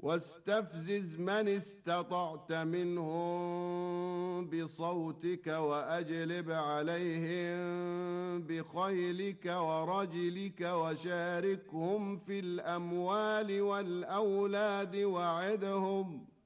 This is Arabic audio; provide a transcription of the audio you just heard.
واستفزز من استطعت منهم بصوتك وأجلب عليهم بخيلك ورجلك وشاركهم في الأموال والأولاد وعدهم